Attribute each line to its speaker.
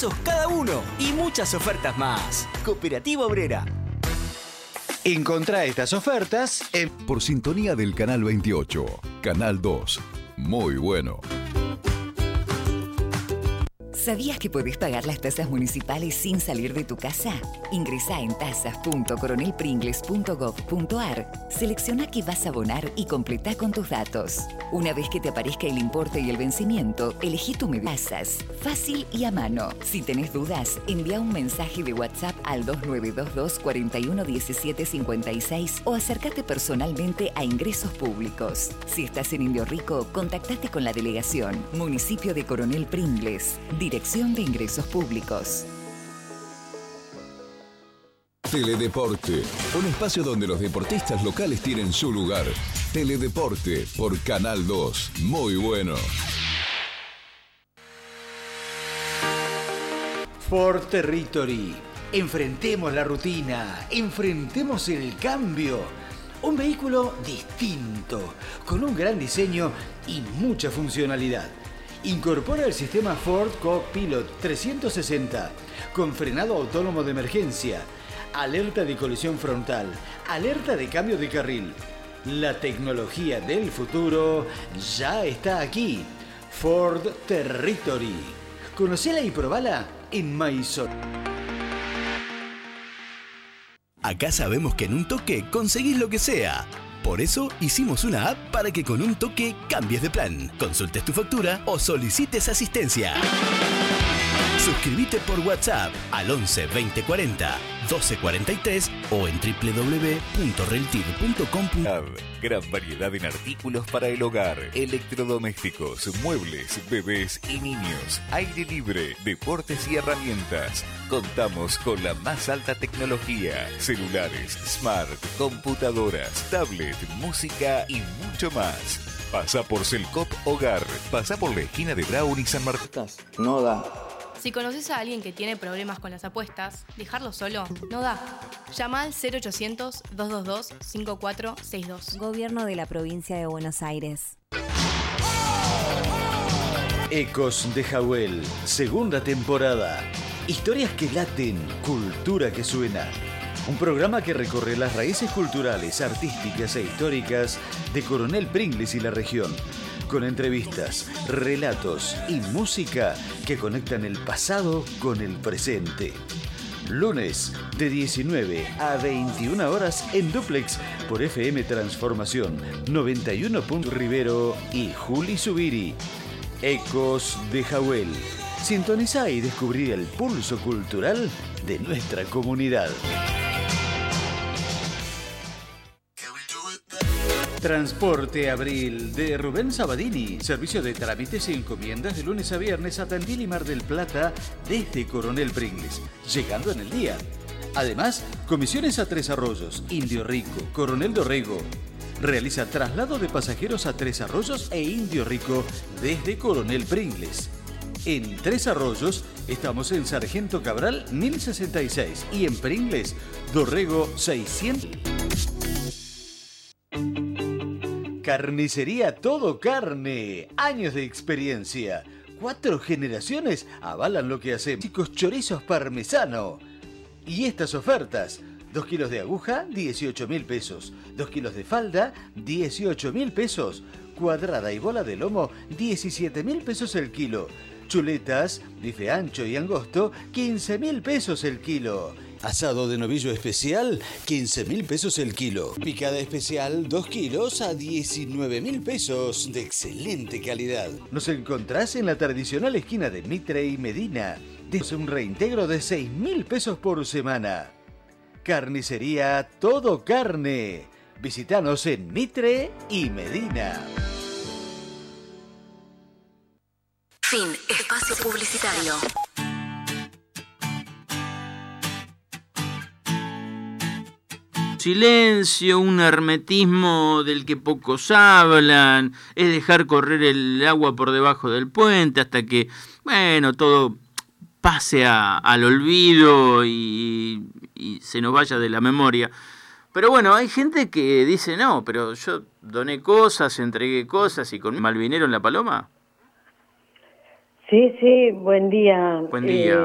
Speaker 1: pesos cada uno y muchas ofertas más. Cooperativa Obrera.
Speaker 2: Encontrá estas ofertas
Speaker 3: por sintonía del Canal 28, Canal 2. Muy bueno.
Speaker 4: ¿Sabías que podés pagar las tasas municipales sin salir de tu casa? Ingresá en tasas.coronelpringles.gov.ar, selecciona qué vas a abonar y completá con tus datos. Una vez que te aparezca el importe y el vencimiento, elegí tu medida. Tasas, fácil y a mano. Si tenés dudas, envía un mensaje de WhatsApp al 2922 41 17 56 o acércate personalmente a Ingresos Públicos. Si estás en Indio Rico, contactate con la delegación. Municipio de Coronel Pringles. Dirección de Ingresos Públicos.
Speaker 3: Teledeporte, un espacio donde los deportistas locales tienen su lugar. Teledeporte por Canal 2. Muy bueno.
Speaker 2: Ford Territory. Enfrentemos la rutina, enfrentemos el cambio. Un vehículo distinto, con un gran diseño y mucha funcionalidad. Incorpora el sistema Ford Co-Pilot 360 con frenado autónomo de emergencia, alerta de colisión frontal, alerta de cambio de carril. La tecnología del futuro ya está aquí. Ford Territory. Conocela y probala en Maison.
Speaker 1: Acá sabemos que en un toque conseguís lo que sea. Por eso hicimos una app para que con un toque cambies de plan, consultes tu factura o solicites asistencia. Suscríbete por WhatsApp al 11 20 40 12 43 o en www.reltir.com.
Speaker 5: Gran variedad en artículos para el hogar, electrodomésticos, muebles, bebés y niños, aire libre, deportes y herramientas. Contamos con la más alta tecnología, celulares, smart, computadoras, tablet, música y mucho más. Pasa por Selcop Hogar, pasa por la esquina de Brown y San Martín.
Speaker 6: No da.
Speaker 7: Si conoces a alguien que tiene problemas con las apuestas, dejarlo solo no da. Llama al 0800-222-5462.
Speaker 8: Gobierno de la Provincia de Buenos Aires.
Speaker 2: Ecos de Jawel, segunda temporada. Historias que laten, cultura que suena. Un programa que recorre las raíces culturales, artísticas e históricas de Coronel Pringles y la región. Con entrevistas, relatos y música que conectan el pasado con el presente. Lunes de 19 a 21 horas en Duplex por FM Transformación 91. Rivero y Juli Zubiri. Ecos de Jawel. Sintoniza y descubrí el pulso cultural de nuestra comunidad. Transporte Abril de Rubén Sabadini. Servicio de trámites y encomiendas de lunes a viernes a Tandil y Mar del Plata desde Coronel Pringles, llegando en el día. Además, comisiones a Tres Arroyos, Indio Rico, Coronel Dorrego. Realiza traslado de pasajeros a Tres Arroyos e Indio Rico desde Coronel Pringles. En Tres Arroyos estamos en Sargento Cabral 1066 y en Pringles, Dorrego 600. Carnicería Todo Carne. Años de experiencia. 4 generaciones avalan lo que hacemos. Chicos, chorizos parmesano. Y estas ofertas. 2 kilos de aguja, 18.000 pesos. 2 kilos de falda, 18.000 pesos. Cuadrada y bola de lomo, 17.000 pesos el kilo. Chuletas, bife ancho y angosto, 15.000 pesos el kilo. Asado de novillo especial, 15.000 pesos el kilo. Picada especial, 2 kilos a 19.000 pesos, de excelente calidad. Nos encontrás en la tradicional esquina de Mitre y Medina. Desde un reintegro de 6.000 pesos por semana. Carnicería Todo Carne. Visítanos en Mitre y Medina.
Speaker 4: Fin. Espacio publicitario.
Speaker 9: Silencio, un hermetismo del que pocos hablan, es dejar correr el agua por debajo del puente hasta que, bueno, todo pase al olvido y se nos vaya de la memoria. Pero bueno, hay gente que dice, no, pero yo doné cosas, entregué cosas y con Malvinero en La Paloma.
Speaker 10: Sí, buen día.
Speaker 9: Buen día.